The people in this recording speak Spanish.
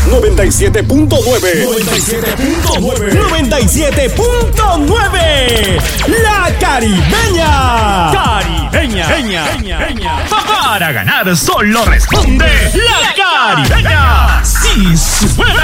97.9. 97.9. La Caribeña. Para ganar solo responde la Caribeña. Sí, suena.